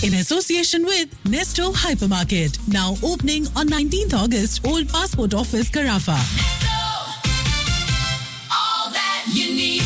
in association with Nesto Hypermarket. Now opening on 19th August, Old Passport Office, Carafa. Nesto, all that you need.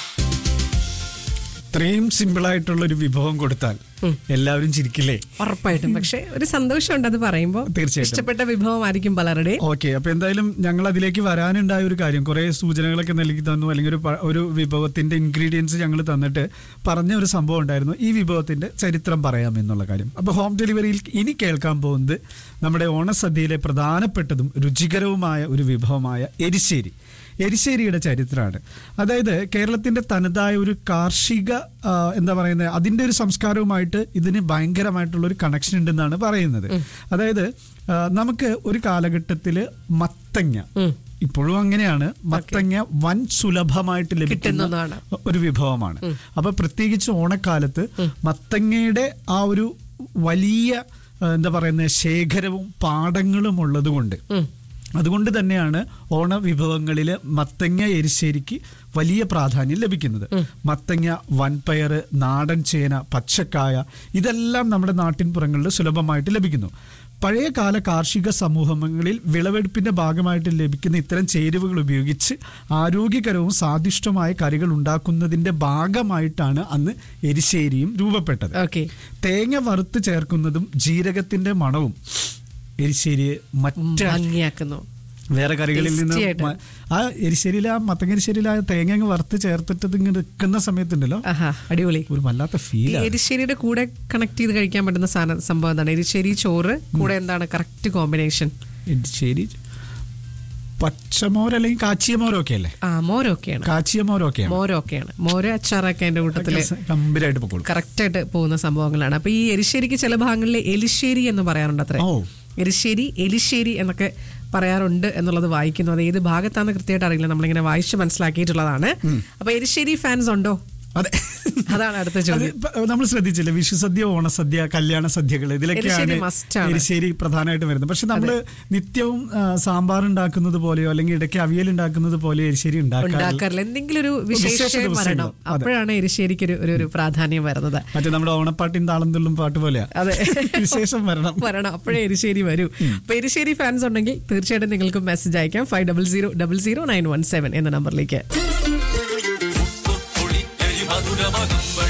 ഇത്രയും സിമ്പിളായിട്ടുള്ളൊരു വിഭവം കൊടുത്താൽ എല്ലാവരും ചിരിക്കില്ലേ? ഉറപ്പായിട്ടും. പക്ഷെ ഒരു സന്തോഷമുണ്ട് അത് പറയുമ്പോൾ. തീർച്ചയായിട്ടും ഇഷ്ടപ്പെട്ട വിഭവമായിരിക്കും പലരുടെ. ഓക്കെ, അപ്പൊ എന്തായാലും ഞങ്ങൾ അതിലേക്ക് വരാനുണ്ടായ ഒരു കാര്യം, കുറെ സൂചനകളൊക്കെ നൽകി തന്നു, അല്ലെങ്കിൽ ഒരു വിഭവത്തിന്റെ ഇൻഗ്രീഡിയൻസ് ഞങ്ങൾ തന്നിട്ട് പറഞ്ഞ ഒരു സംഭവം ഉണ്ടായിരുന്നു, ഈ വിഭവത്തിന്റെ ചരിത്രം പറയാമെന്നുള്ള കാര്യം. അപ്പൊ ഹോം ഡെലിവറിയിൽ ഇനി കേൾക്കാൻ പോകുന്നത് നമ്മുടെ ഓണസദ്യയിലെ പ്രധാനപ്പെട്ടതും രുചികരവുമായ ഒരു വിഭവമായ എരിശ്ശേരി. എരിശ്ശേരിയുടെ ചരിത്രമാണ്. അതായത് കേരളത്തിന്റെ തനതായ ഒരു കാർഷിക എന്താ പറയുന്നത്, അതിന്റെ ഒരു സംസ്കാരവുമായിട്ട് ഇതിന് ഭയങ്കരമായിട്ടുള്ള ഒരു കണക്ഷൻ ഉണ്ടെന്നാണ് പറയുന്നത്. അതായത് നമുക്ക് ഒരു കാലഘട്ടത്തില് മത്തങ്ങ, ഇപ്പോഴും അങ്ങനെയാണ്, മത്തങ്ങ വൻ സുലഭമായിട്ട് ലഭിക്കുന്ന ഒരു വിഭവമാണ്. അപ്പൊ പ്രത്യേകിച്ച് ഓണക്കാലത്ത് മത്തങ്ങയുടെ ആ ഒരു വലിയ എന്താ പറയുന്നത് ശേഖരവും പാടങ്ങളും ഉള്ളത് കൊണ്ട്, അതുകൊണ്ട് തന്നെയാണ് ഓണ വിഭവങ്ങളിൽ മത്തങ്ങ എരിശ്ശേരിക്ക് വലിയ പ്രാധാന്യം ലഭിക്കുന്നത്. മത്തങ്ങ, വൻപയർ, നാടൻ ചേന, പച്ചക്കായ, ഇതെല്ലാം നമ്മുടെ നാട്ടിൻപുറങ്ങളിൽ സുലഭമായിട്ട് ലഭിക്കുന്നു. പഴയകാല കാർഷിക സമൂഹങ്ങളിൽ വിളവെടുപ്പിന്റെ ഭാഗമായിട്ട് ലഭിക്കുന്ന ഇത്തരം ചേരുവകൾ ഉപയോഗിച്ച് ആരോഗ്യകരവും സ്വാദിഷ്ടമായ കറികൾ ഉണ്ടാക്കുന്നതിന്റെ ഭാഗമായിട്ടാണ് അന്ന് എരിശ്ശേരിയും രൂപപ്പെട്ടത്. തേങ്ങ വറുത്ത് ചേർക്കുന്നതും ജീരകത്തിന്റെ മണവും എരിശ്ശേരിയെ ഭംഗിയാക്കുന്നു. വേറെ കറികളിൽ നിന്ന് ആ എരിശ്ശേരിയിൽ, ആ മത്തങ്ങ എരിശ്ശേരിയിൽ ആ തേങ്ങ അങ്ങ് വറുത്ത് ചേർത്തിട്ട് ഇങ്ങനെ നിൽക്കുന്ന സമയത്തുണ്ടല്ലോ, അടിപൊളി, ഒരു വല്ലാത്ത ഫീൽ. എരിശ്ശേരിയുടെ കൂടെ കണക്ട് ചെയ്ത് കഴിക്കാൻ പറ്റുന്ന സംഭവം എന്താണ്? എരിശ്ശേരി ചോറ് കൂടെ എന്താണ് കറക്റ്റ് കോമ്പിനേഷൻ? എരിശ്ശേരി പച്ചമോര് അല്ലെങ്കിൽ കാച്ചിയ മോരൊക്കെ അല്ലേ? മോരൊക്കെയാണ്, കാച്ചിയ മോരൊക്കെയാണ്. മോര് അച്ചാറൊക്കെ അതിന്റെ കൂട്ടത്തില് കറക്റ്റ് ആയിട്ട് പോകുന്ന സംഭവങ്ങളാണ്. അപ്പൊ ഈ എരിശ്ശേരിക്ക് ചില ഭാഗങ്ങളിൽ എലിശ്ശേരി എന്ന് പറയാറുണ്ട് അത്രേ. എരിശ്ശേരി, എലിശ്ശേരി എന്നൊക്കെ പറയാറുണ്ട് എന്നുള്ളത് വായിക്കുന്നു. അത് ഏത് ഭാഗത്താന്ന് കൃത്യമായിട്ട് അറിയില്ല, നമ്മളിങ്ങനെ വായിച്ച് മനസ്സിലാക്കിയിട്ടുള്ളതാണ്. അപ്പൊ എരിശ്ശേരി ഫാൻസ് ഉണ്ടോ? അതെ, അതാണ് അടുത്ത ചോദ്യം. നമ്മൾ ശ്രദ്ധിച്ചില്ലേ, വിഷുസദ്യ, ഓണസദ്യ, കല്യാണ സദ്യകൾ, ഇതിലൊക്കെയാണ് എരിശ്ശേരി പ്രധാനമായിട്ടും വരുന്നത്. പക്ഷെ നമ്മള് നിത്യവും സാമ്പാർ ഉണ്ടാക്കുന്നത് പോലെയോ അല്ലെങ്കിൽ ഇടയ്ക്ക് അവിയൽ ഉണ്ടാക്കുന്നത് പോലെയോ എരിശ്ശേരി ഉണ്ടാക്കാറില്ല. എന്തെങ്കിലും ഒരു വിശേഷം വരണം, അപ്പോഴാണ് എരിശ്ശേരിക്ക് ഒരു പ്രാധാന്യം വരുന്നത്. മറ്റേ നമ്മുടെ ഓണപ്പാട്ടിന്റെ ആളം തുള്ളും പാട്ട് പോലെയാ, അതെ, വിശേഷം വരണം, അപ്പോഴേ എരിശ്ശേരി വരൂ. അപ്പൊ എരിശ്ശേരി ഫാൻസ് ഉണ്ടെങ്കിൽ തീർച്ചയായിട്ടും നിങ്ങൾക്ക് മെസ്സേജ് അയക്കാം 50000917 എന്ന നമ്പറിലേക്ക്.